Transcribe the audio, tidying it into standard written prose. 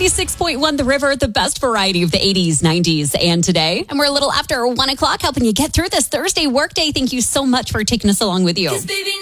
96.1 The River, the best variety of the 80s, 90s, and today. And we're a little after 1 o'clock, helping you get through this Thursday workday. Thank you so much for taking us along with you.